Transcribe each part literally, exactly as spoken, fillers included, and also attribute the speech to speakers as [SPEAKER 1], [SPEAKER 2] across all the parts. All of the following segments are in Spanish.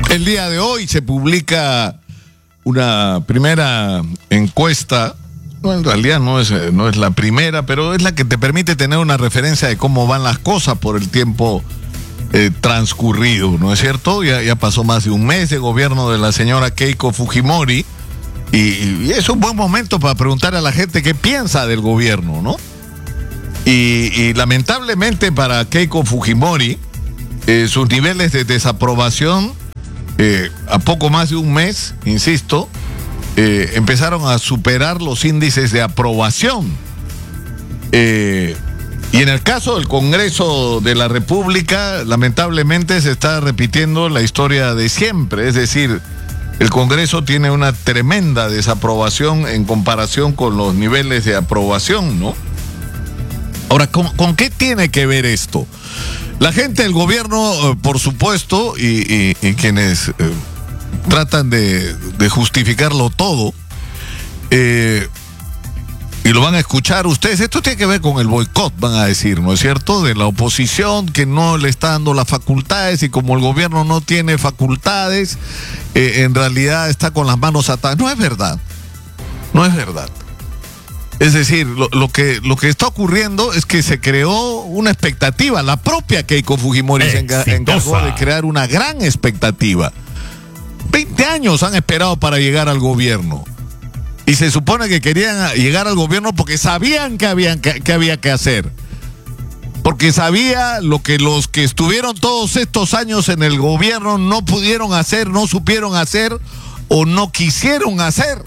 [SPEAKER 1] El día de hoy se publica una primera encuesta. No, en realidad no es, no es la primera, pero es la que te permite tener una referencia de cómo van las cosas por el tiempo eh, transcurrido, ¿no es cierto? Ya, ya pasó más de un mes de gobierno de la señora Keiko Fujimori y, y es un buen momento para preguntar a la gente qué piensa del gobierno, ¿no? Y, y lamentablemente para Keiko Fujimori, eh, sus niveles de desaprobación eh, a poco más de un mes, insisto, Eh, empezaron a superar los índices de aprobación. Eh, y en el caso del Congreso de la República, lamentablemente se está repitiendo la historia de siempre. Es decir, el Congreso tiene una tremenda desaprobación en comparación con los niveles de aprobación, ¿no? Ahora, ¿con, con qué tiene que ver esto? La gente del gobierno, eh, por supuesto, y, y, y quienes... Eh, tratan de, de justificarlo todo eh, y lo van a escuchar ustedes. Esto tiene que ver con el boicot, van a decir, ¿no es cierto? De la oposición que no le está dando las facultades, y como el gobierno no tiene facultades, eh, en realidad está con las manos atadas. No es verdad, no es verdad. Es decir, lo, lo, que, lo que está ocurriendo es que se creó una expectativa. La propia Keiko Fujimori Exitosa. se encargó de crear una gran expectativa. veinte años han esperado para llegar al gobierno. Y se supone que querían llegar al gobierno porque sabían que, habían, que, que había que hacer. Porque sabía lo que los que estuvieron todos estos años en el gobierno no pudieron hacer, no supieron hacer o no quisieron hacer.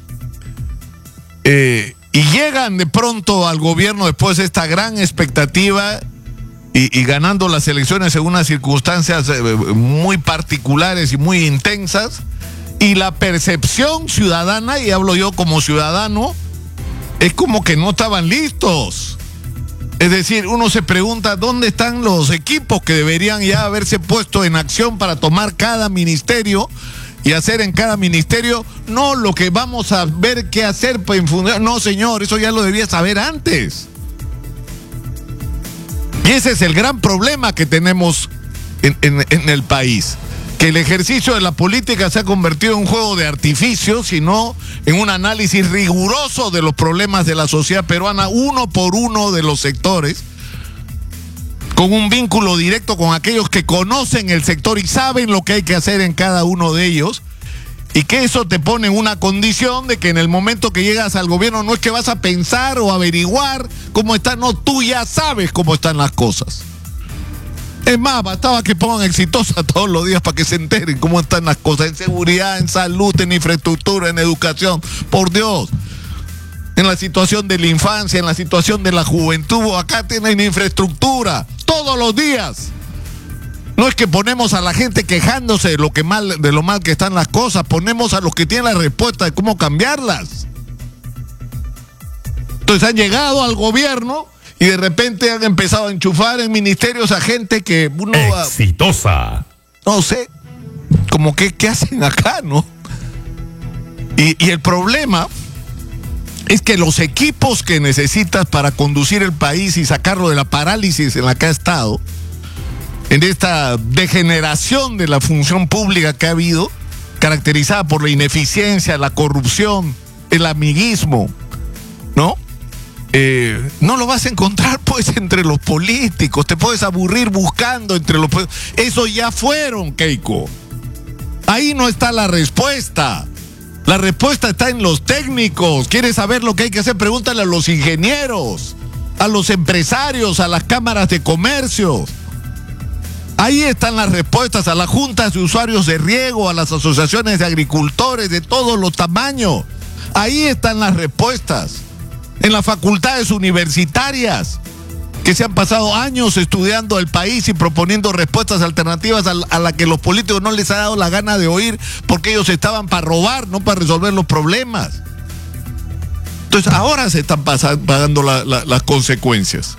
[SPEAKER 1] Eh, y llegan de pronto al gobierno después de esta gran expectativa Y, y ganando las elecciones en unas circunstancias eh, muy particulares y muy intensas, y la percepción ciudadana, y hablo yo como ciudadano, es como que no estaban listos. Es decir, uno se pregunta dónde están los equipos que deberían ya haberse puesto en acción para tomar cada ministerio y hacer en cada ministerio, no lo que vamos a ver qué hacer para infundir. No, señor, eso ya lo debía saber antes. Y ese es el gran problema que tenemos en, en, en el país, que el ejercicio de la política se ha convertido en un juego de artificio, sino en un análisis riguroso de los problemas de la sociedad peruana, uno por uno de los sectores, con un vínculo directo con aquellos que conocen el sector y saben lo que hay que hacer en cada uno de ellos, y que eso te pone en una condición de que en el momento que llegas al gobierno no es que vas a pensar o averiguar cómo están, no, tú ya sabes cómo están las cosas. Es más, bastaba que pongan Exitosa todos los días para que se enteren cómo están las cosas, en seguridad, en salud, en infraestructura, en educación, por Dios. En la situación de la infancia, en la situación de la juventud, acá tienen infraestructura todos los días. No es que ponemos a la gente quejándose de lo que mal, de lo mal que están las cosas, ponemos a los que tienen la respuesta de cómo cambiarlas. Entonces han llegado al gobierno y de repente han empezado a enchufar en ministerios a gente que uno...
[SPEAKER 2] Exitosa.
[SPEAKER 1] No sé, como que ¿qué hacen acá, no? Y, y el problema es que los equipos que necesitas para conducir el país y sacarlo de la parálisis en la que ha estado, en esta degeneración de la función pública que ha habido, caracterizada por la ineficiencia, la corrupción, el amiguismo, ¿no? Eh, no lo vas a encontrar pues entre los políticos, te puedes aburrir buscando entre los políticos. Esos ya fueron, Keiko. Ahí no está la respuesta. La respuesta está en los técnicos. ¿Quieres saber lo que hay que hacer? Pregúntale a los ingenieros, a los empresarios, a las cámaras de comercio. Ahí están las respuestas, a las juntas de usuarios de riego, a las asociaciones de agricultores de todos los tamaños. Ahí están las respuestas. En las facultades universitarias, que se han pasado años estudiando el país y proponiendo respuestas alternativas a, a las que los políticos no les ha dado la gana de oír, porque ellos estaban para robar, no para resolver los problemas. Entonces ahora se están pasando, pagando la, la, las consecuencias.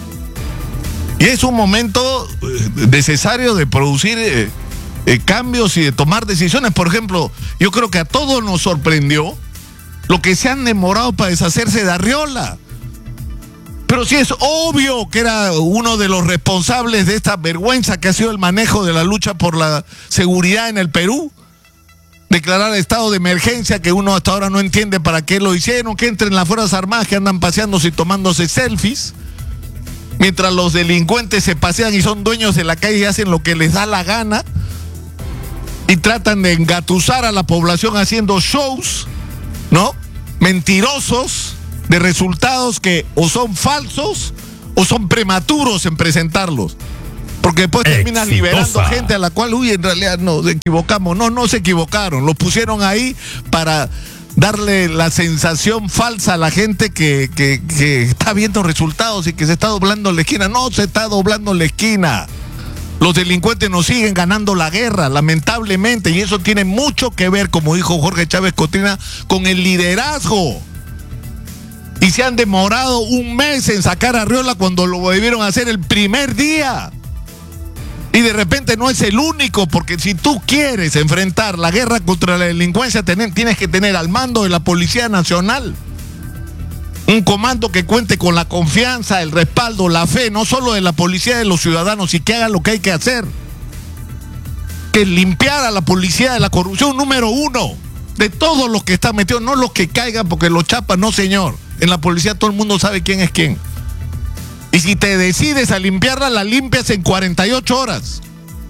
[SPEAKER 1] Y es un momento necesario de producir eh, eh, cambios y de tomar decisiones. Por ejemplo, yo creo que a todos nos sorprendió lo que se han demorado para deshacerse de Arriola. Pero sí es obvio que era uno de los responsables de esta vergüenza que ha sido el manejo de la lucha por la seguridad en el Perú. Declarar estado de emergencia, que uno hasta ahora no entiende para qué lo hicieron, que entren las Fuerzas Armadas que andan paseándose y tomándose selfies, mientras los delincuentes se pasean y son dueños de la calle y hacen lo que les da la gana, y tratan de engatusar a la población haciendo shows, ¿no? Mentirosos, de resultados que o son falsos o son prematuros en presentarlos. Porque después terminas liberando gente a la cual, uy, en realidad nos equivocamos. No, no se equivocaron. Los pusieron ahí para darle la sensación falsa a la gente que, que, que está viendo resultados y que se está doblando la esquina. No se está doblando la esquina. Los delincuentes nos siguen ganando la guerra, lamentablemente. Y eso tiene mucho que ver, como dijo Jorge Chávez Cotrina, con el liderazgo. Y se han demorado un mes en sacar a Arriola cuando lo debieron hacer el primer día. Y de repente no es el único, porque si tú quieres enfrentar la guerra contra la delincuencia, ten, tienes que tener al mando de la Policía Nacional un comando que cuente con la confianza, el respaldo, la fe, no solo de la policía, de los ciudadanos, y que haga lo que hay que hacer. Que limpiar a la policía de la corrupción número uno, de todos los que están metidos, no los que caigan porque los chapan, no señor. En la policía todo el mundo sabe quién es quién. Y si te decides a limpiarla, la limpias en cuarenta y ocho horas.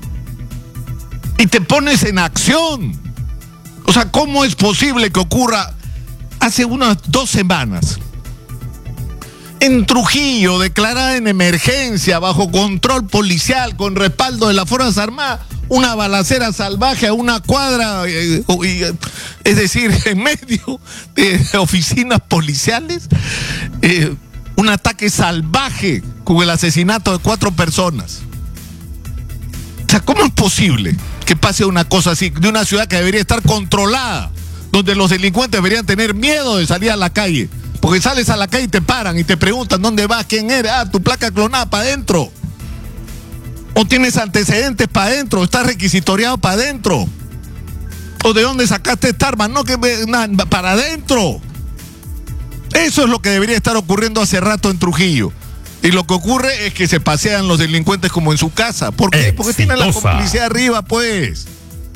[SPEAKER 1] Y te pones en acción. O sea, ¿cómo es posible que ocurra? Hace unas dos semanas, en Trujillo, declarada en emergencia, bajo control policial, con respaldo de las Fuerzas Armadas, una balacera salvaje a una cuadra, eh, eh, es decir, en medio de oficinas policiales, eh, un ataque salvaje con el asesinato de cuatro personas. O sea, ¿cómo es posible que pase una cosa así, de una ciudad que debería estar controlada, donde los delincuentes deberían tener miedo de salir a la calle? Porque sales a la calle y te paran y te preguntan dónde vas, quién eres, ah, tu placa clonada para adentro. O tienes antecedentes para adentro, estás requisitoriado para adentro. O de dónde sacaste esta arma, no que na, para adentro. Eso es lo que debería estar ocurriendo hace rato en Trujillo. Y lo que ocurre es que se pasean los delincuentes como en su casa. ¿Por qué? Exitosa. Porque tienen la complicidad arriba, pues.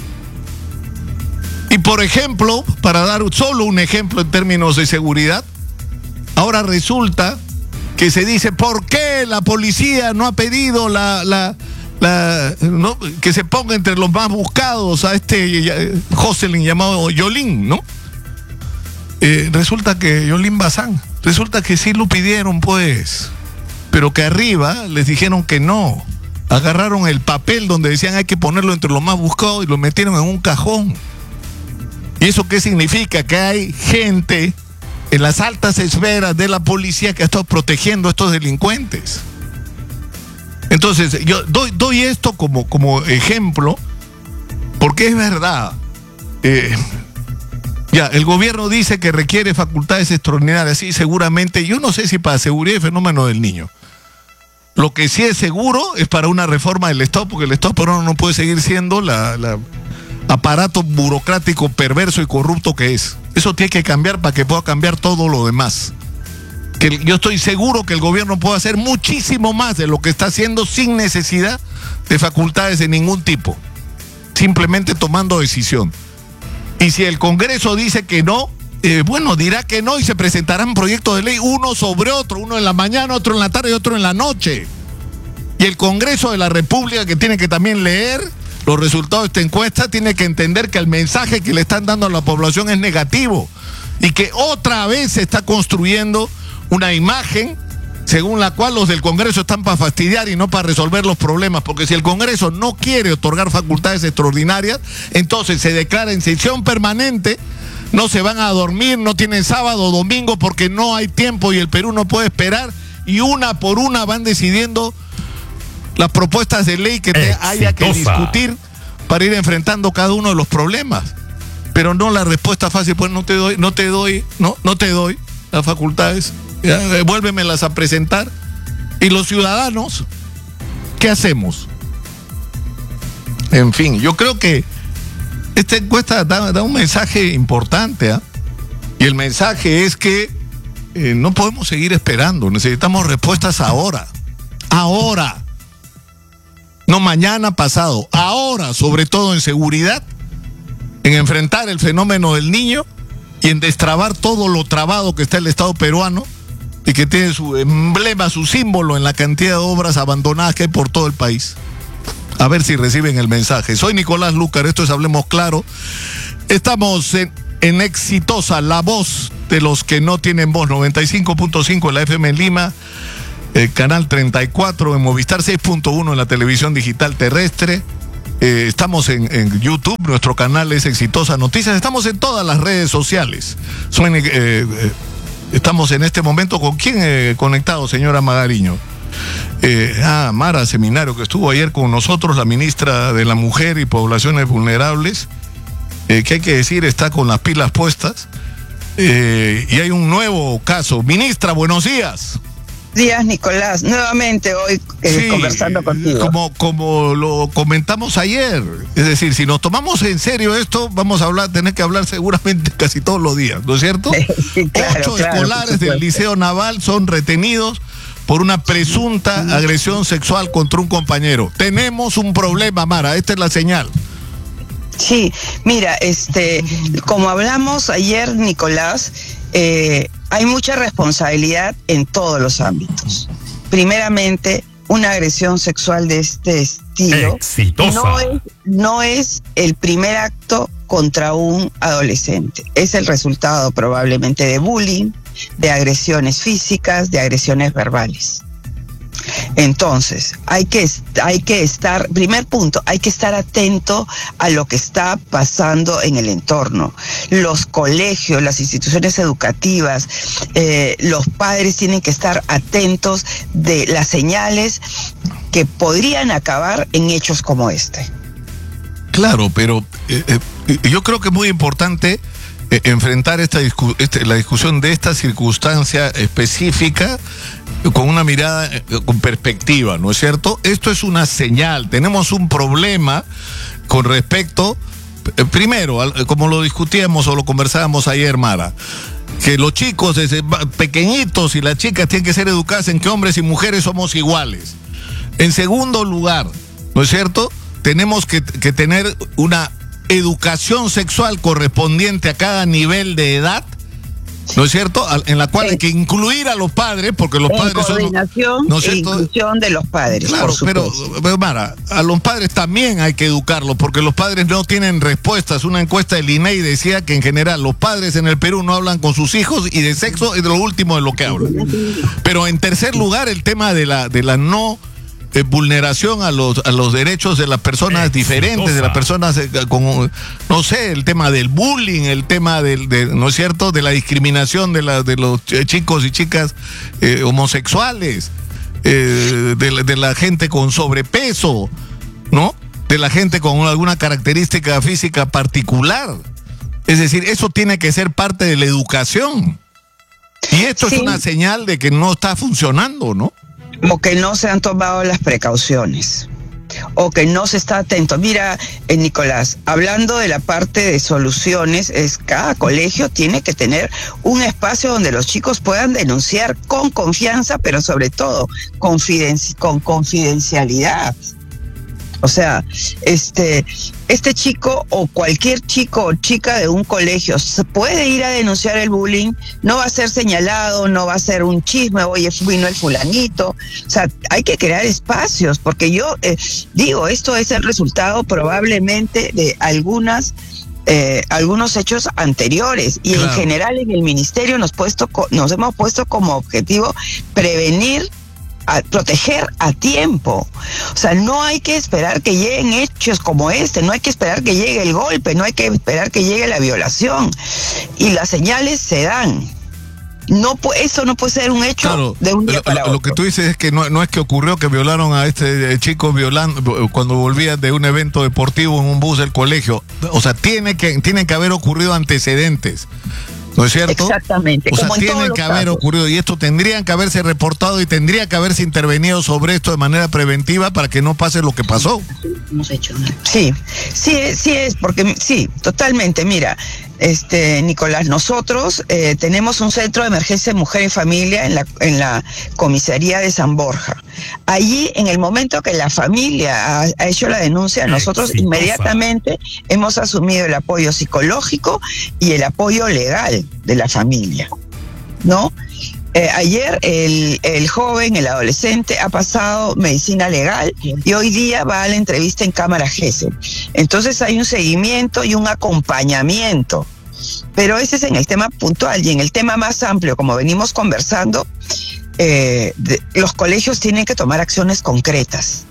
[SPEAKER 1] Y por ejemplo, para dar solo un ejemplo en términos de seguridad, ahora resulta que se dice, ¿por qué la policía no ha pedido la, la, la no, que se ponga entre los más buscados a este Jocelyn llamado Yolín, ¿no? Eh, resulta que Yolín Bazán, resulta que sí lo pidieron, pues, pero que arriba les dijeron que no. Agarraron el papel donde decían hay que ponerlo entre los más buscados y lo metieron en un cajón. ¿Y eso qué significa? Que hay gente en las altas esferas de la policía que ha estado protegiendo a estos delincuentes. Entonces, yo doy, doy esto como, como ejemplo, porque es verdad. Eh, ya, el gobierno dice que requiere facultades extraordinarias, sí, seguramente. Yo no sé si para seguridad y fenómeno del niño. Lo que sí es seguro es para una reforma del Estado, porque el Estado peruano no puede seguir siendo la, la aparato burocrático perverso y corrupto que es. Eso tiene que cambiar para que pueda cambiar todo lo demás. Que yo estoy seguro que el gobierno puede hacer muchísimo más de lo que está haciendo sin necesidad de facultades de ningún tipo, simplemente tomando decisión. Y si el Congreso dice que no, eh, bueno, dirá que no y se presentarán proyectos de ley uno sobre otro, uno en la mañana, otro en la tarde y otro en la noche. Y el Congreso de la República, que tiene que también leer los resultados de esta encuesta, tiene que entender que el mensaje que le están dando a la población es negativo y que otra vez se está construyendo una imagen según la cual los del Congreso están para fastidiar y no para resolver los problemas, porque si el Congreso no quiere otorgar facultades extraordinarias, entonces se declara en sesión permanente, no se van a dormir, no tienen sábado o domingo porque no hay tiempo y el Perú no puede esperar, y una por una van decidiendo las propuestas de ley que te haya que discutir para ir enfrentando cada uno de los problemas. Pero no la respuesta fácil, pues no te doy, no te doy, no, no te doy las facultades, ya, devuélvemelas a presentar. Y los ciudadanos, ¿qué hacemos? En fin, yo creo que esta encuesta da, da un mensaje importante, ¿eh? Y el mensaje es que eh, no podemos seguir esperando, necesitamos respuestas ahora, ahora, no mañana, pasado, ahora, sobre todo en seguridad, en enfrentar el fenómeno del niño y en destrabar todo lo trabado que está el Estado peruano y que tiene su emblema, su símbolo en la cantidad de obras abandonadas que hay por todo el país. A ver si reciben el mensaje. Soy Nicolás Lucar, esto es Hablemos Claro. Estamos en, en Exitosa, la voz de los que no tienen voz, noventa y cinco punto cinco en la F M en Lima, eh, canal treinta y cuatro en Movistar, seis punto uno en la televisión digital terrestre. Eh, estamos en, en YouTube, nuestro canal es Exitosa Noticias, estamos en todas las redes sociales. Son, eh, eh, estamos en este momento con quién eh, conectado, señora Magariño. Eh, ah, Mara Seminario, que estuvo ayer con nosotros, la ministra de la Mujer y Poblaciones Vulnerables, eh, que hay que decir está con las pilas puestas, eh, y hay un nuevo caso. Ministra, buenos días.
[SPEAKER 2] Días, Nicolás, nuevamente hoy eh, sí, conversando contigo.
[SPEAKER 1] Como, como lo comentamos ayer, es decir, si nos tomamos en serio esto, vamos a hablar, tener que hablar seguramente casi todos los días, ¿no es cierto?
[SPEAKER 2] Sí, claro,
[SPEAKER 1] Ocho
[SPEAKER 2] claro,
[SPEAKER 1] escolares del Liceo Naval son retenidos por una presunta agresión sexual contra un compañero. Tenemos un problema, Mara, esta es la señal.
[SPEAKER 2] Sí, mira, este, como hablamos ayer, Nicolás, eh, hay mucha responsabilidad en todos los ámbitos. Primeramente, una agresión sexual de este estilo no es, no es el primer acto contra un adolescente. Es el resultado probablemente de bullying, de agresiones físicas, de agresiones verbales. Entonces, hay que, hay que estar, primer punto, hay que estar atento a lo que está pasando en el entorno. Los colegios, las instituciones educativas, eh, los padres tienen que estar atentos de las señales que podrían acabar en hechos como este.
[SPEAKER 1] Claro, pero eh, eh, yo creo que es muy importante eh, enfrentar esta discu este, la discusión de esta circunstancia específica con una mirada, eh, con perspectiva, ¿no es cierto? Esto es una señal, tenemos un problema con respecto, eh, primero, al, como lo discutíamos o lo conversábamos ayer, Mara, que los chicos desde pequeñitos y las chicas tienen que ser educadas en que hombres y mujeres somos iguales. En segundo lugar, ¿no es cierto?, tenemos que, que tener una educación sexual correspondiente a cada nivel de edad, ¿no es cierto?, en la cual sí hay que incluir a los padres, porque los
[SPEAKER 2] en
[SPEAKER 1] padres son...
[SPEAKER 2] coordinación
[SPEAKER 1] ¿no es
[SPEAKER 2] e
[SPEAKER 1] cierto?
[SPEAKER 2] Inclusión de los padres,
[SPEAKER 1] claro,
[SPEAKER 2] por
[SPEAKER 1] pero, pero Mara, a los padres también hay que educarlos, porque los padres no tienen respuestas. Una encuesta del I N E I decía que en general los padres en el Perú no hablan con sus hijos, y de sexo es de lo último de lo que hablan. Pero en tercer lugar, el tema de la, de la no... Eh, vulneración a los a los derechos de las personas Exitosa. diferentes, de las personas eh, con, no sé, el tema del bullying, el tema del, de, ¿no es cierto?, de la discriminación de, la, de los chicos y chicas eh, homosexuales, eh, de, de la gente con sobrepeso, ¿no?, de la gente con alguna característica física particular. Es decir, eso tiene que ser parte de la educación. Y esto sí es una señal de que no está funcionando, ¿no?
[SPEAKER 2] Como que no se han tomado las precauciones o que no se está atento. Mira, eh, Nicolás, hablando de la parte de soluciones, es cada colegio tiene que tener un espacio donde los chicos puedan denunciar con confianza, pero sobre todo confidenci- con confidencialidad. O sea, este, este chico o cualquier chico o chica de un colegio se puede ir a denunciar el bullying, no va a ser señalado, no va a ser un chisme, oye, vino el fulanito. O sea, hay que crear espacios, porque yo eh, digo, esto es el resultado probablemente de algunas... Eh, algunos hechos anteriores, y claro, en general en el ministerio nos, puesto, nos hemos puesto como objetivo prevenir, a proteger a tiempo. O sea, no hay que esperar que lleguen hechos como este, no hay que esperar que llegue el golpe, no hay que esperar que llegue la violación, y las señales se dan. No, eso no puede ser un hecho claro, de un día
[SPEAKER 1] lo,
[SPEAKER 2] para
[SPEAKER 1] lo,
[SPEAKER 2] otro.
[SPEAKER 1] Lo que tú dices es que no, no es que ocurrió que violaron a este chico violando cuando volvía de un evento deportivo en un bus del colegio. O sea, tiene que, tienen que haber ocurrido antecedentes, ¿no es cierto?
[SPEAKER 2] Exactamente.
[SPEAKER 1] O sea, tienen que haber ocurrido, y esto tendrían que haberse reportado y tendría que haberse intervenido sobre esto de manera preventiva para que no pase lo que pasó.
[SPEAKER 2] Hemos hecho. Sí, sí, sí es, porque sí, totalmente. Mira, este, Nicolás, nosotros eh, tenemos un centro de emergencia de mujer y familia en la, en la comisaría de San Borja. Allí, en el momento que la familia ha, ha hecho la denuncia, nosotros
[SPEAKER 3] Exitosa.
[SPEAKER 2] inmediatamente hemos asumido el apoyo psicológico y el apoyo legal de la familia, ¿no? Eh, ayer el, el joven, el adolescente, ha pasado medicina legal y hoy día va a la entrevista en Cámara Gesell. Entonces hay un seguimiento y un acompañamiento. Pero ese es en el tema puntual, y en el tema más amplio, como venimos conversando, eh, de, los colegios tienen que tomar acciones concretas.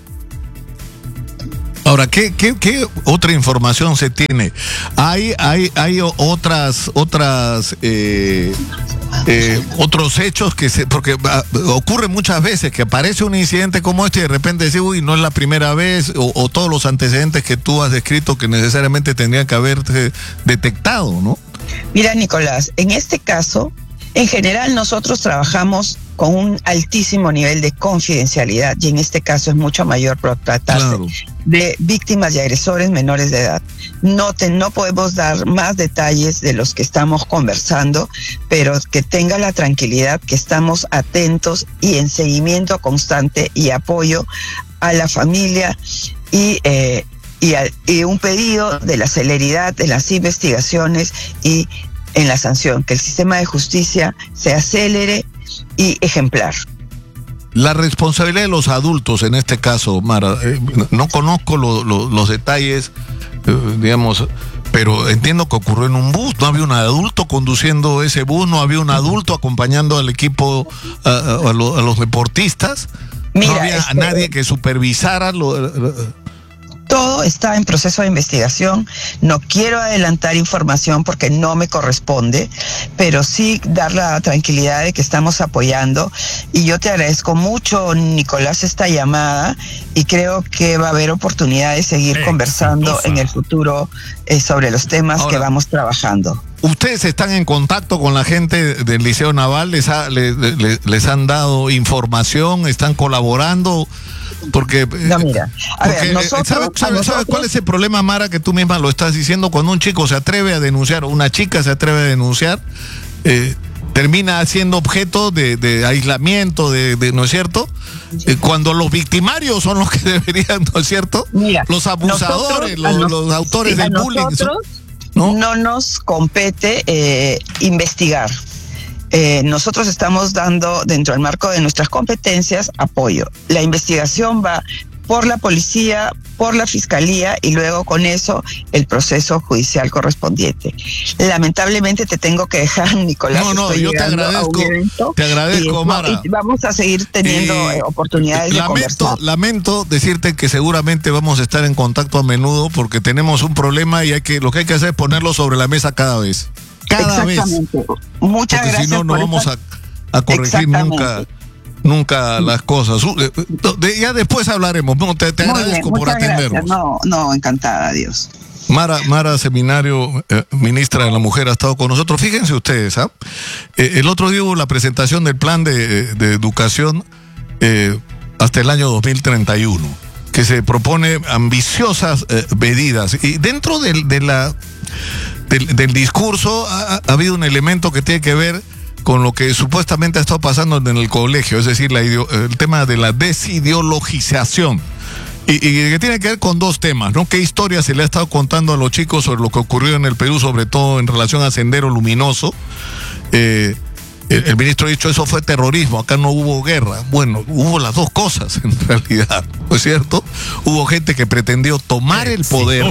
[SPEAKER 1] Ahora, ¿qué, qué, qué otra información se tiene? Hay, hay, hay otras, otras, eh, eh, otros hechos que se, porque uh, ocurre muchas veces que aparece un incidente como este y de repente dice, uy, no es la primera vez, o, o todos los antecedentes que tú has descrito que necesariamente tendrían que haberse detectado, ¿no?
[SPEAKER 2] Mira, Nicolás, en este caso, en general nosotros trabajamos con un altísimo nivel de confidencialidad, y en este caso es mucho mayor por tratarse claro. de víctimas y agresores menores de edad. No, te, no podemos dar más detalles de los que estamos conversando, pero que tenga la tranquilidad que estamos atentos y en seguimiento constante y apoyo a la familia y, eh, y, a, y un pedido de la celeridad de las investigaciones y en la sanción, que el sistema de justicia sea célere y ejemplar.
[SPEAKER 1] La responsabilidad de los adultos en este caso, Mara, eh, no conozco lo, lo, los detalles, eh, digamos, pero entiendo que ocurrió en un bus, no había un adulto conduciendo ese bus, no había un adulto acompañando al equipo, a, a, a, lo, a los deportistas,
[SPEAKER 2] Mira,
[SPEAKER 1] no había este, nadie que supervisara lo, lo
[SPEAKER 2] todo está en proceso de investigación. No quiero adelantar información porque no me corresponde, pero sí dar la tranquilidad de que estamos apoyando. Y yo te agradezco mucho, Nicolás, esta llamada, y creo que va a haber oportunidad de seguir Exitosa. conversando en el futuro eh, sobre los temas Ahora, que vamos trabajando.
[SPEAKER 1] ¿Ustedes están en contacto con la gente del Liceo Naval? ¿Les, ha, les, les, les han dado información? ¿Están colaborando? Porque,
[SPEAKER 2] no, mira, a
[SPEAKER 1] porque,
[SPEAKER 2] ver, nosotros,
[SPEAKER 1] ¿sabe, sabe,
[SPEAKER 2] nosotros...
[SPEAKER 1] ¿sabe cuál es el problema, Mara, que tú misma lo estás diciendo? Cuando un chico se atreve a denunciar, o una chica se atreve a denunciar, eh, termina siendo objeto de, de aislamiento, de, de, ¿no es cierto? Eh, cuando los victimarios son los que deberían, ¿no es cierto?
[SPEAKER 2] Mira,
[SPEAKER 1] los abusadores,
[SPEAKER 2] nosotros,
[SPEAKER 1] los, los autores
[SPEAKER 2] sí,
[SPEAKER 1] del bullying.
[SPEAKER 2] Nosotros
[SPEAKER 1] ¿no?
[SPEAKER 2] no nos compete eh, investigar. Eh, nosotros estamos dando, dentro del marco de nuestras competencias, apoyo. La investigación va por la policía, por la fiscalía y luego con eso el proceso judicial correspondiente. Lamentablemente te tengo que dejar, Nicolás.
[SPEAKER 1] No, no, yo te agradezco, te agradezco,
[SPEAKER 2] y,
[SPEAKER 1] Mara.
[SPEAKER 2] Y vamos a seguir teniendo y, oportunidades
[SPEAKER 1] lamento,
[SPEAKER 2] de conversar.
[SPEAKER 1] Lamento decirte que seguramente vamos a estar en contacto a menudo porque tenemos un problema y hay que lo que hay que hacer es ponerlo sobre la mesa cada vez. Cada
[SPEAKER 2] Exactamente.
[SPEAKER 1] vez.
[SPEAKER 2] Muchas
[SPEAKER 1] porque
[SPEAKER 2] gracias.
[SPEAKER 1] Si no, no vamos a, a corregir nunca, nunca las cosas. Ya después hablaremos. No, te, te agradezco
[SPEAKER 2] bien,
[SPEAKER 1] por atendernos.
[SPEAKER 2] No, no, encantada, adiós.
[SPEAKER 1] Mara, Mara Seminario, eh, ministra de la Mujer, ha estado con nosotros. Fíjense ustedes, ¿ah? Eh, el otro día hubo la presentación del plan de, de educación eh, hasta el año dos mil treinta y uno, que se propone ambiciosas eh, medidas. Y dentro de, de la... Del, del discurso ha, ha habido un elemento que tiene que ver con lo que supuestamente ha estado pasando en el colegio, es decir, la el tema de la desideologización. Y, y que tiene que ver con dos temas, ¿no? ¿Qué historia se le ha estado contando a los chicos sobre lo que ocurrió en el Perú, sobre todo en relación a Sendero Luminoso? Eh, el, el ministro ha dicho, eso fue terrorismo, acá no hubo guerra. Bueno, hubo las dos cosas en realidad, ¿no es cierto? Hubo gente que pretendió tomar el poder.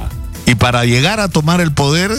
[SPEAKER 1] Y para llegar a tomar el poder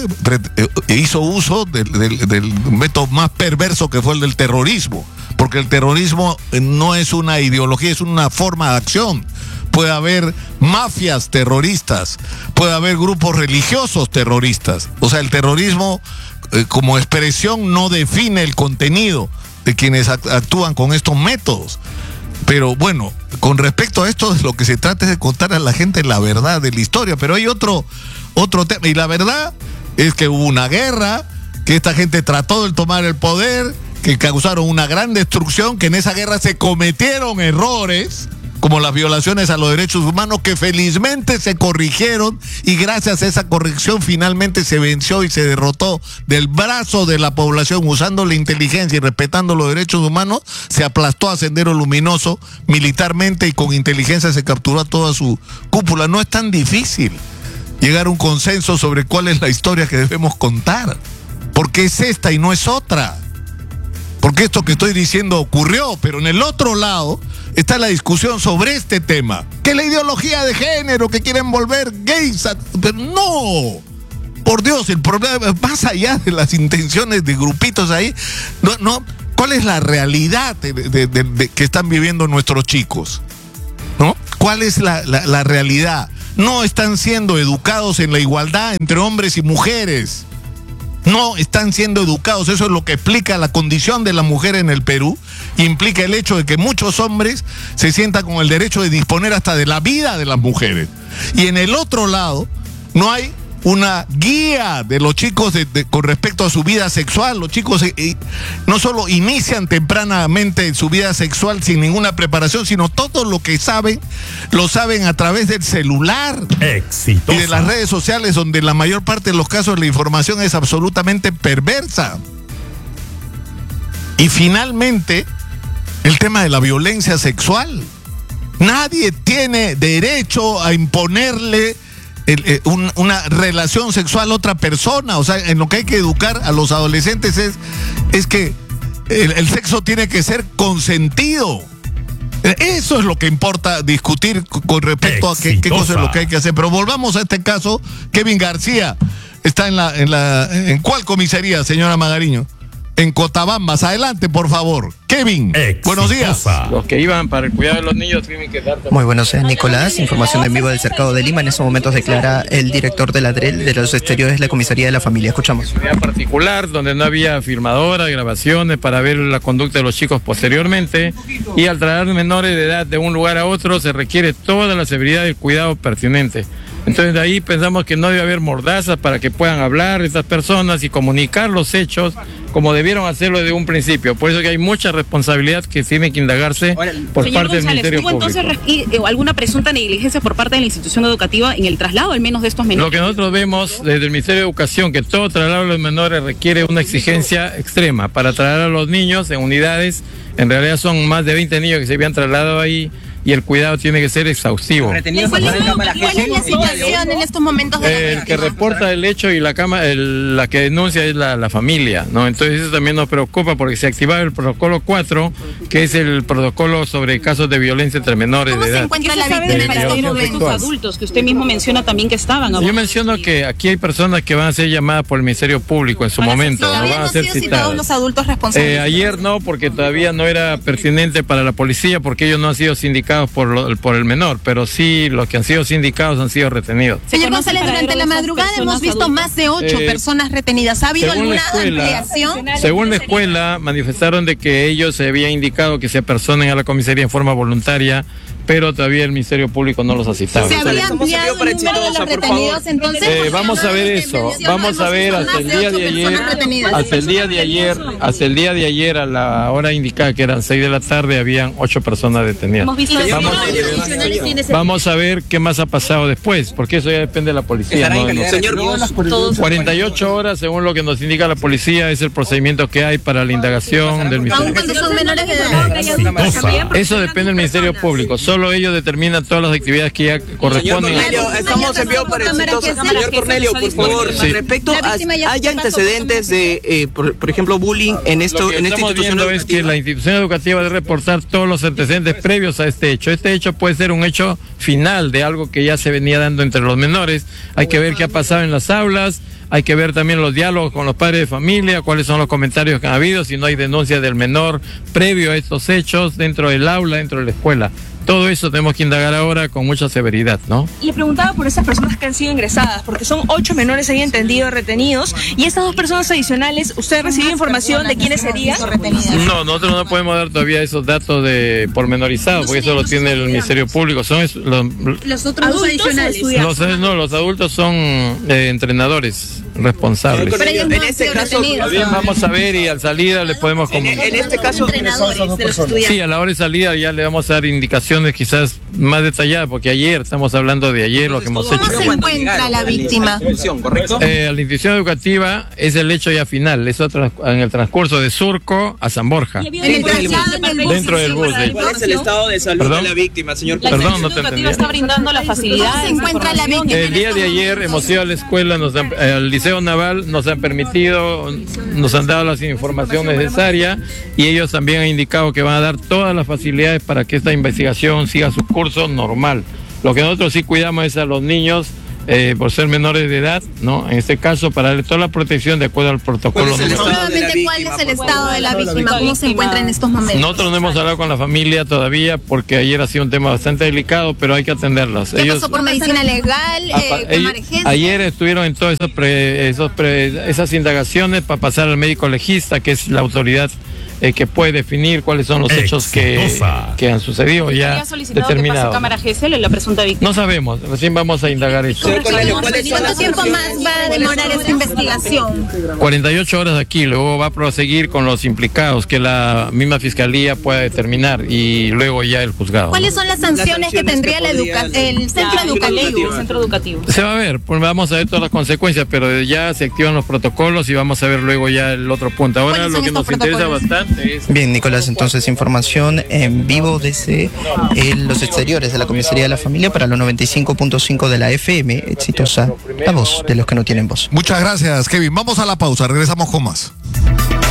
[SPEAKER 1] hizo uso del, del, del método más perverso que fue el del terrorismo, porque el terrorismo no es una ideología, es una forma de acción. Puede haber mafias terroristas, puede haber grupos religiosos terroristas. O sea, el terrorismo eh, como expresión no define el contenido de quienes actúan con estos métodos. Pero bueno, con respecto a esto, lo que se trata es de contar a la gente la verdad de la historia. Pero hay otro, otro tema. Y la verdad es que hubo una guerra, que esta gente trató de tomar el poder, que causaron una gran destrucción, que en esa guerra se cometieron errores, como las violaciones a los derechos humanos, que felizmente se corrigieron y gracias a esa corrección finalmente se venció y se derrotó del brazo de la población usando la inteligencia y respetando los derechos humanos, se aplastó a Sendero Luminoso militarmente y con inteligencia se capturó a toda su cúpula. No es tan difícil llegar a un consenso sobre cuál es la historia que debemos contar, porque es esta y no es otra. Porque esto que estoy diciendo ocurrió, pero en el otro lado está la discusión sobre este tema. Que la ideología de género, que quieren volver gays. A... Pero no, por Dios, el problema es más allá de las intenciones de grupitos ahí. No, no. ¿Cuál es la realidad de, de, de, de, que están viviendo nuestros chicos? ¿No? ¿Cuál es la, la, la realidad? No están siendo educados en la igualdad entre hombres y mujeres. No están siendo educados. Eso es lo que explica la condición de la mujer en el Perú. Implica el hecho de que muchos hombres se sientan con el derecho de disponer hasta de la vida de las mujeres. Y en el otro lado, no hay una guía de los chicos de, de, con respecto a su vida sexual. Los chicos eh, no solo inician tempranamente su vida sexual sin ninguna preparación, sino todo lo que saben, lo saben a través del celular. Exitosa. Y de las redes sociales, donde la mayor parte de los casos la información es absolutamente perversa. Y finalmente, el tema de la violencia sexual. Nadie tiene derecho a imponerle El, eh, un, una relación sexual a otra persona. O sea, en lo que hay que educar a los adolescentes es, es que el, el sexo tiene que ser consentido. Eso es lo que importa discutir con respecto Exitosa. a qué, qué cosa es lo que hay que hacer. Pero volvamos a este caso. Kevin García está en la, en la, ¿en cuál comisaría, señora Magariño? En Cotabambas. Adelante, por favor. Kevin, Exitosa. Buenos días.
[SPEAKER 3] Los que iban para el cuidado de los niños tienen que dar...
[SPEAKER 4] Muy buenos días, Nicolás. Información en vivo del Cercado de Lima. En estos momentos declara el director de la D R E L de los exteriores, la comisaría de la familia. Escuchamos.
[SPEAKER 3] En particular, donde no había filmadora, grabaciones para ver la conducta de los chicos posteriormente, y al traer menores de edad de un lugar a otro se requiere toda la severidad y el cuidado pertinente. Entonces de ahí pensamos que no debe haber mordazas para que puedan hablar estas personas y comunicar los hechos como debieron hacerlo desde un principio. Por eso que hay mucha responsabilidad que tiene que indagarse por
[SPEAKER 5] Señor
[SPEAKER 3] parte
[SPEAKER 5] González,
[SPEAKER 3] del Ministerio
[SPEAKER 5] ¿hubo
[SPEAKER 3] Público.
[SPEAKER 5] entonces alguna presunta negligencia por parte de la institución educativa en el traslado al menos de estos menores?
[SPEAKER 3] Lo que nosotros vemos desde el Ministerio de Educación, que todo traslado de los menores requiere una exigencia extrema. Para trasladar a los niños en unidades, en realidad son más de veinte niños que se habían trasladado ahí, y el cuidado tiene que ser exhaustivo.
[SPEAKER 6] ¿Cuál es, ¿Cuál es la situación en estos momentos de la
[SPEAKER 3] El que reporta el hecho y la cama, el, la que denuncia es la, la familia, ¿no? Entonces eso también nos preocupa porque se activaba el protocolo cuatro, que es el protocolo sobre casos de violencia entre menores
[SPEAKER 6] ¿Cómo
[SPEAKER 3] de edad.
[SPEAKER 6] se encuentra la
[SPEAKER 5] ¿Qué se sabe
[SPEAKER 6] víctima
[SPEAKER 5] del
[SPEAKER 6] en estos
[SPEAKER 5] paradero de estos
[SPEAKER 6] momentos?
[SPEAKER 5] adultos que usted mismo menciona también que estaban?
[SPEAKER 3] Yo menciono que aquí hay personas que van a ser llamadas por el Ministerio Público en su momento, no
[SPEAKER 6] Todavía
[SPEAKER 3] van
[SPEAKER 6] no
[SPEAKER 3] a
[SPEAKER 6] han
[SPEAKER 3] ser
[SPEAKER 6] sido citados
[SPEAKER 3] citadas.
[SPEAKER 6] los adultos responsables.
[SPEAKER 3] Eh, ayer no, porque todavía no era pertinente para la policía, porque ellos no han sido sindicados por, lo, por el menor, pero sí los que han sido sindicados han sido retenidos.
[SPEAKER 6] Señor
[SPEAKER 5] ¿Se conoce
[SPEAKER 6] González,
[SPEAKER 5] el
[SPEAKER 6] durante
[SPEAKER 5] paradero
[SPEAKER 6] la
[SPEAKER 5] de esas
[SPEAKER 6] madrugada hemos
[SPEAKER 5] personas
[SPEAKER 6] visto
[SPEAKER 5] adultas?
[SPEAKER 6] más de ocho
[SPEAKER 3] Eh,
[SPEAKER 6] personas retenidas. ¿Ha habido
[SPEAKER 3] según la
[SPEAKER 6] alguna
[SPEAKER 3] escuela-
[SPEAKER 6] ampliación?
[SPEAKER 3] Según la escuela, manifestaron de que ellos se había indicado que se apersonen a la comisaría en forma voluntaria, pero todavía el Ministerio Público no los ha citado.
[SPEAKER 6] ¿Se habría ampliado el número de los retenidos entonces?
[SPEAKER 3] Eh,
[SPEAKER 6] Porque
[SPEAKER 3] vamos a
[SPEAKER 6] hablaba
[SPEAKER 3] ver
[SPEAKER 6] de que
[SPEAKER 3] eso,
[SPEAKER 6] mencionan,
[SPEAKER 3] vamos a
[SPEAKER 6] hemos
[SPEAKER 3] ver
[SPEAKER 6] visto
[SPEAKER 3] hasta
[SPEAKER 6] más
[SPEAKER 3] el
[SPEAKER 6] de
[SPEAKER 3] día
[SPEAKER 6] ocho
[SPEAKER 3] de ayer,
[SPEAKER 6] personas retenidas.
[SPEAKER 3] hasta el día de ayer, hasta el día de ayer a la hora indicada que eran seis de la tarde habían ocho personas detenidas.
[SPEAKER 5] Hemos visto
[SPEAKER 3] Vamos, vamos a ver qué más ha pasado después, porque eso ya depende de la policía. ¿no?
[SPEAKER 5] todos.
[SPEAKER 3] cuarenta y ocho horas, según lo que nos indica la policía, es el procedimiento que hay para la indagación del
[SPEAKER 6] Aun
[SPEAKER 3] Ministerio.
[SPEAKER 6] cuando son menores de edad.
[SPEAKER 3] Eso depende del Ministerio Público. Solo ellos determinan todas las actividades que ya corresponden.
[SPEAKER 7] Cornelio, estamos en vivo para Exitosa. Señor Cornelio, por favor,
[SPEAKER 3] Sí.
[SPEAKER 7] respecto
[SPEAKER 6] La
[SPEAKER 7] a,
[SPEAKER 6] víctima ya
[SPEAKER 7] ¿hay
[SPEAKER 6] se pasó
[SPEAKER 7] antecedentes de, eh, por, por ejemplo, bullying en esto,
[SPEAKER 3] Lo que
[SPEAKER 7] en esta
[SPEAKER 3] estamos
[SPEAKER 7] institución
[SPEAKER 3] viendo es que
[SPEAKER 7] educativa?
[SPEAKER 3] la institución educativa debe reportar todos los antecedentes previos a este hecho. Este hecho puede ser un hecho final de algo que ya se venía dando entre los menores. Hay que ver qué ha pasado en las aulas, hay que ver también los diálogos con los padres de familia, cuáles son los comentarios que han habido, si no hay denuncia del menor previo a estos hechos dentro del aula, dentro de la escuela. Todo eso tenemos que indagar ahora con mucha severidad, ¿no?
[SPEAKER 8] Le preguntaba por esas personas que han sido ingresadas, porque son ocho menores ahí entendido retenidos, y estas dos personas adicionales, ¿usted recibió información de quiénes serían?
[SPEAKER 3] No, nosotros no podemos dar todavía esos datos de pormenorizados, porque eso lo tiene el Ministerio Público. Son es- los,
[SPEAKER 6] Los otros dos adicionales.
[SPEAKER 3] los, no, los adultos son eh, entrenadores. responsables.
[SPEAKER 6] Pero ellos no
[SPEAKER 7] en
[SPEAKER 6] han
[SPEAKER 7] este
[SPEAKER 6] sido
[SPEAKER 7] caso,
[SPEAKER 6] retenidos.
[SPEAKER 3] Bien, vamos a ver y al salida le podemos
[SPEAKER 7] En,
[SPEAKER 3] comunicar.
[SPEAKER 7] en este caso,
[SPEAKER 6] Entrenadores de los estudiantes.
[SPEAKER 3] Sí, a la hora de salida ya le vamos a dar indicaciones quizás más detalladas, porque ayer, estamos hablando de ayer, lo que hemos
[SPEAKER 6] ¿Cómo
[SPEAKER 3] hecho.
[SPEAKER 6] se encuentra la víctima?
[SPEAKER 7] ¿correcto?
[SPEAKER 3] Eh, a la institución educativa es el hecho ya final, eso tras- en el transcurso de Surco a San Borja.
[SPEAKER 6] En el traslado en el bus.
[SPEAKER 3] Dentro del bus, de-
[SPEAKER 7] ¿Cuál es el estado de salud
[SPEAKER 3] ¿Perdón?
[SPEAKER 7] de la víctima, señor?
[SPEAKER 5] La
[SPEAKER 3] Perdón,
[SPEAKER 5] institución
[SPEAKER 3] no te
[SPEAKER 5] educativa
[SPEAKER 3] entendí.
[SPEAKER 5] está brindando las facilidades.
[SPEAKER 6] ¿Cómo se encuentra la
[SPEAKER 5] información.
[SPEAKER 6] víctima?
[SPEAKER 3] El día de ayer hemos ido a la escuela, nos han- eh, al Liceo Naval, nos han permitido, nos han dado la información necesaria y ellos también han indicado que van a dar todas las facilidades para que esta investigación siga su curso normal. Lo que nosotros sí cuidamos es a los niños, eh, por ser menores de edad, ¿no? En este caso, para darle toda la protección de acuerdo al protocolo.
[SPEAKER 7] ¿Cuál es el
[SPEAKER 3] número-
[SPEAKER 7] estado de la
[SPEAKER 6] Nuevamente, ¿cuál
[SPEAKER 7] víctima,
[SPEAKER 6] es el
[SPEAKER 7] por
[SPEAKER 6] estado
[SPEAKER 7] favor?
[SPEAKER 6] de la víctima? ¿Cómo se encuentra en estos momentos?
[SPEAKER 3] Nosotros no hemos hablado con la familia todavía porque ayer ha sido un tema bastante delicado, pero hay que atenderlas.
[SPEAKER 6] ¿Qué
[SPEAKER 3] Ellos,
[SPEAKER 6] pasó por medicina legal?
[SPEAKER 3] apa-
[SPEAKER 6] Eh, con
[SPEAKER 3] ellos-
[SPEAKER 6] emergencia?
[SPEAKER 3] ayer estuvieron en todas esos pre- esos pre- esas indagaciones para pasar al médico legista, que es la autoridad eh, que puede definir cuáles son los hechos que, que han sucedido ya
[SPEAKER 5] Había solicitado que pase
[SPEAKER 3] determinados.
[SPEAKER 5] cámara G S L la presunta víctima.
[SPEAKER 3] No sabemos, recién vamos a indagar eso.
[SPEAKER 7] Señor Cornelio, ¿cuáles son
[SPEAKER 6] ¿Cuánto
[SPEAKER 7] las
[SPEAKER 6] tiempo más va a demorar esta investigación?
[SPEAKER 3] cuarenta y ocho horas aquí, luego va a proseguir con los implicados, que la misma fiscalía pueda determinar y luego ya el juzgado.
[SPEAKER 6] ¿Cuáles son las sanciones que
[SPEAKER 7] sanciones
[SPEAKER 6] tendría
[SPEAKER 7] que
[SPEAKER 6] la educa-
[SPEAKER 7] podrían-
[SPEAKER 6] el centro
[SPEAKER 5] La-
[SPEAKER 6] educativo?
[SPEAKER 5] El centro educativo.
[SPEAKER 3] Se va a ver, pues vamos a ver todas las consecuencias, pero ya se activan los protocolos y vamos a ver luego ya el otro punto. Ahora
[SPEAKER 6] ¿Cuáles
[SPEAKER 3] lo
[SPEAKER 6] son
[SPEAKER 3] que
[SPEAKER 6] estos
[SPEAKER 3] nos interesa
[SPEAKER 6] protocolos?
[SPEAKER 3] bastante es...
[SPEAKER 4] Bien, Nicolás, entonces información en vivo desde eh, los exteriores de la Comisaría de la Familia para los noventa y cinco punto cinco de la F M, exitosa, la voz de los que no tienen voz.
[SPEAKER 1] Muchas gracias, Kevin. Vamos a la pausa, regresamos con más.